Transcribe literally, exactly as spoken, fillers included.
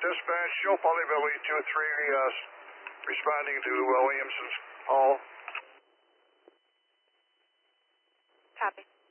Dispatch, show Polyville two three, uh, responding to uh, Williamson's call. Copy.